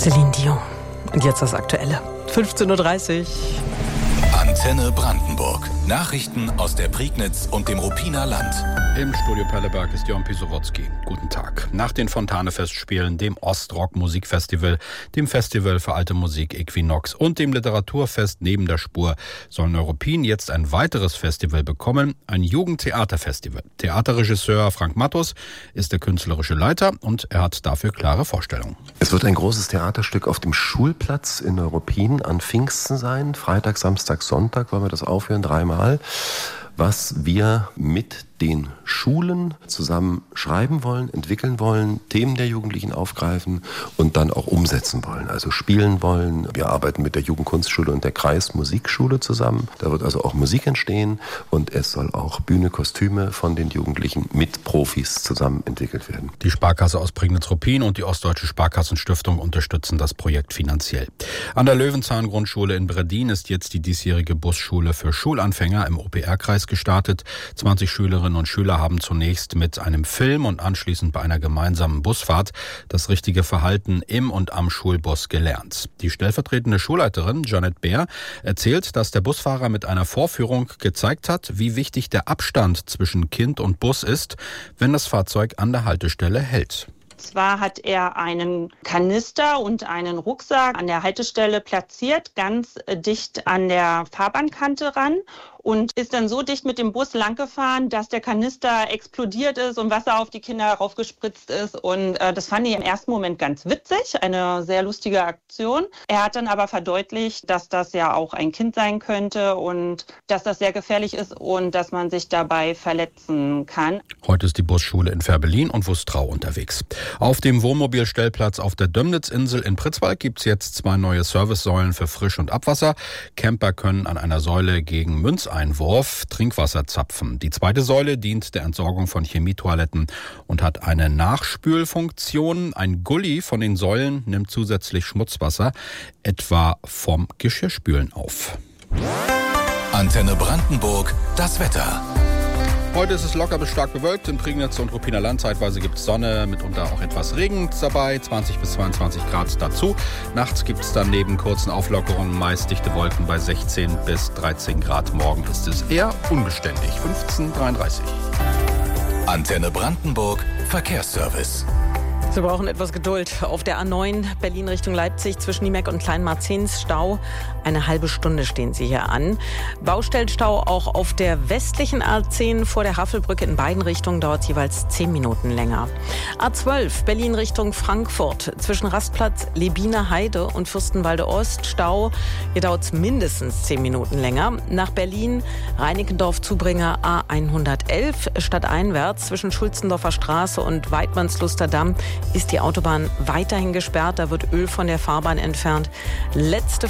Celine Dion. Und jetzt das Aktuelle. 15:30 Uhr. Antenne Brandenburg. Nachrichten aus der Prignitz und dem Ruppiner Land. Im Studio Pelleberg ist Jörn Pisowotzki. Guten Tag. Nach den Fontane-Festspielen, dem Ostrock-Musikfestival, dem Festival für alte Musik Equinox und dem Literaturfest Neben der Spur sollen Neuruppin jetzt ein weiteres Festival bekommen, ein Jugendtheaterfestival. Theaterregisseur Frank Mattus ist der künstlerische Leiter und er hat dafür klare Vorstellungen. Es wird ein großes Theaterstück auf dem Schulplatz in Neuruppin an Pfingsten sein. Freitag, Samstag, Sonntag wollen wir das aufhören, 3-mal. Was wir mit den Schulen zusammen schreiben wollen, entwickeln wollen, Themen der Jugendlichen aufgreifen und dann auch umsetzen wollen, also spielen wollen. Wir arbeiten mit der Jugendkunstschule und der Kreismusikschule zusammen. Da wird also auch Musik entstehen und es soll auch Bühne, Kostüme von den Jugendlichen mit Profis zusammen entwickelt werden. Die Sparkasse aus Prignitz-Ruppin und die Ostdeutsche Sparkassenstiftung unterstützen das Projekt finanziell. An der Löwenzahn-Grundschule in Bredin ist jetzt die diesjährige Busschule für Schulanfänger im OPR-Kreis gestartet. 20 Schülerinnen und Schüler haben zunächst mit einem Film und anschließend bei einer gemeinsamen Busfahrt das richtige Verhalten im und am Schulbus gelernt. Die stellvertretende Schulleiterin Janet Bär erzählt, dass der Busfahrer mit einer Vorführung gezeigt hat, wie wichtig der Abstand zwischen Kind und Bus ist, wenn das Fahrzeug an der Haltestelle hält. Zwar hat er einen Kanister und einen Rucksack an der Haltestelle platziert, ganz dicht an der Fahrbahnkante ran und ist dann so dicht mit dem Bus langgefahren, dass der Kanister explodiert ist und Wasser auf die Kinder raufgespritzt ist. Und das fand ich im ersten Moment ganz witzig, eine sehr lustige Aktion. Er hat dann aber verdeutlicht, dass das ja auch ein Kind sein könnte und dass das sehr gefährlich ist und dass man sich dabei verletzen kann. Heute ist die Busschule in Fährberlin und Wustrau unterwegs. Auf dem Wohnmobilstellplatz auf der Dömnitzinsel in Pritzwalk gibt es jetzt 2 neue Servicesäulen für Frisch- und Abwasser. Camper können an einer Säule gegen Münzeinwurf Trinkwasser zapfen. Die zweite Säule dient der Entsorgung von Chemietoiletten und hat eine Nachspülfunktion. Ein Gully von den Säulen nimmt zusätzlich Schmutzwasser, etwa vom Geschirrspülen auf. Antenne Brandenburg, das Wetter. Heute ist es locker bis stark bewölkt. In Prignitz und Ruppiner Land zeitweise gibt es Sonne, mitunter auch etwas Regen dabei, 20 bis 22 Grad dazu. Nachts gibt es dann neben kurzen Auflockerungen meist dichte Wolken bei 16 bis 13 Grad. Morgen ist es eher unbeständig, 15:33. Antenne Brandenburg, Verkehrsservice. Sie brauchen etwas Geduld. Auf der A9 Berlin Richtung Leipzig zwischen Niemek und Kleinmarzens Stau. Eine halbe Stunde stehen Sie hier an. Baustellenstau auch auf der westlichen A10 vor der Havelbrücke in beiden Richtungen dauert jeweils 10 Minuten länger. A12 Berlin Richtung Frankfurt zwischen Rastplatz Lebiner Heide und Fürstenwalde Ost Stau. Hier dauert es mindestens 10 Minuten länger. Nach Berlin Reinickendorf-Zubringer A111 stadteinwärts zwischen Schulzendorfer Straße und Weidmannsluster Damm ist die Autobahn weiterhin gesperrt. Da wird Öl von der Fahrbahn entfernt. Letzte